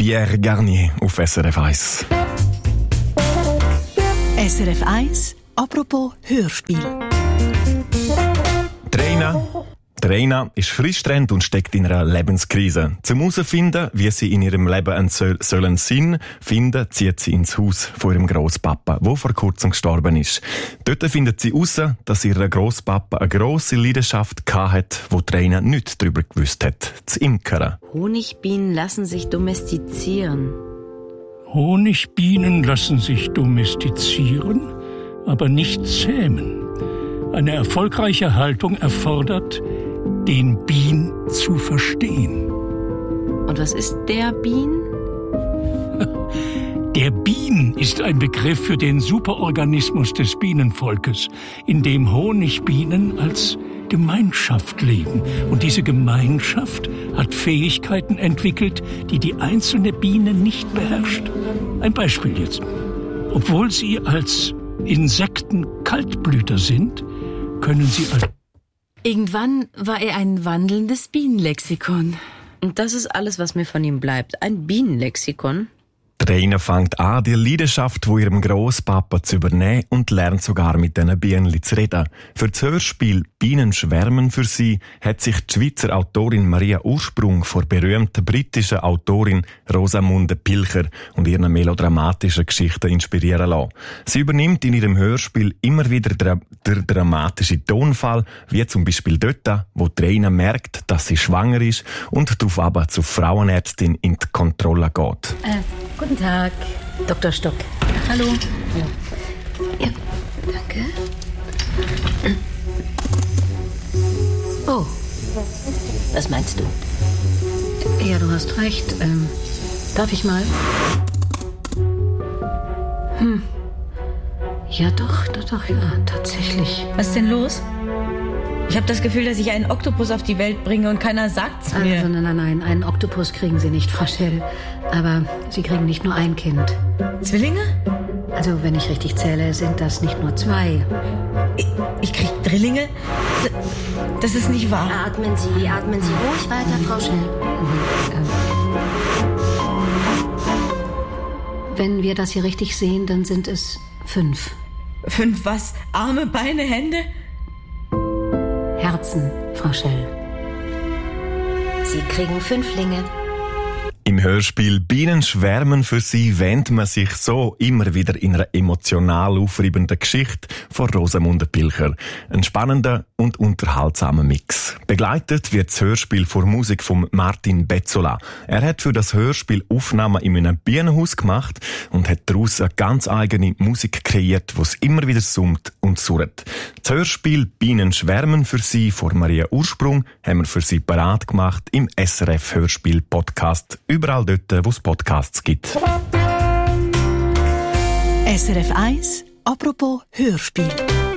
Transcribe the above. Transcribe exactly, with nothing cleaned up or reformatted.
Pierre Garnier auf S R F eins. S R F eins, apropos Hörspiel. Reina. Reina ist frisch getrennt und steckt in einer Lebenskrise. Zum herausfinden, wie sie in ihrem Leben einen sollen Sinn finden, zieht sie ins Haus von ihrem Grosspapa, der vor kurzem gestorben ist. Dort findet sie heraus, dass ihr Grosspapa eine grosse Leidenschaft hatte, die Reina nicht darüber gewusst hat: das Imkern. Honigbienen lassen sich domestizieren. Honigbienen lassen sich domestizieren, aber nicht zähmen. Eine erfolgreiche Haltung erfordert, den Bien zu verstehen. Und was ist der Bien? Der Bien ist ein Begriff für den Superorganismus des Bienenvolkes, in dem Honigbienen als Gemeinschaft leben. Und diese Gemeinschaft hat Fähigkeiten entwickelt, die die einzelne Biene nicht beherrscht. Ein Beispiel jetzt. Obwohl sie als Insekten Kaltblüter sind, können sie als... Irgendwann war er ein wandelndes Bienenlexikon. Und das ist alles, was mir von ihm bleibt. Ein Bienenlexikon. Reina fängt an, die Leidenschaft von ihrem Grosspapa zu übernehmen und lernt sogar mit diesen Bienen zu reden. Für das Hörspiel «Bienen schwärmen für sie» hat sich die Schweizer Autorin Maria Ursprung vor berühmten britischen Autorin Rosamunde Pilcher und ihren melodramatischen Geschichten inspirieren lassen. Sie übernimmt in ihrem Hörspiel immer wieder den dra- dramatischen Tonfall, wie zum Beispiel dort, wo Reina merkt, dass sie schwanger ist und darauf aber zur Frauenärztin in die Kontrolle geht. Äh, guten Tag, Doktor Stock. Hallo. Ja, danke. Oh, was meinst du? Ja, du hast recht. Ähm, darf ich mal? Hm. Ja, doch, doch, doch, ja, tatsächlich. Was ist denn los? Ich habe das Gefühl, dass ich einen Oktopus auf die Welt bringe und keiner sagt's mir. Also, nein, nein, nein, einen Oktopus kriegen Sie nicht, Frau Schell. Aber Sie kriegen nicht nur ein Kind. Zwillinge? Also, wenn ich richtig zähle, sind das nicht nur zwei. Ich, ich krieg Drillinge? Das ist nicht wahr. Atmen Sie, atmen Sie ruhig weiter, Frau Schell. Wenn wir das hier richtig sehen, dann sind es fünf. Fünf was? Arme, Beine, Hände? Herzen, Frau Schell. Sie kriegen Fünflinge. Im Hörspiel «Bienen schwärmen für sie» wähnt man sich so immer wieder in einer emotional aufreibenden Geschichte von Rosamunde Pilcher. Ein spannender und unterhaltsamer Mix. Begleitet wird das Hörspiel von Musik von Martin Bezzola. Er hat für das Hörspiel Aufnahmen in einem Bienenhaus gemacht und hat daraus eine ganz eigene Musik kreiert, die es immer wieder summt und surrt. Das Hörspiel «Bienen schwärmen für sie» von Maria Ursprung haben wir für sie parat gemacht im S R F Hörspiel Podcast. Überall dort, wo es Podcasts gibt. S R F eins, apropos Hörspiel.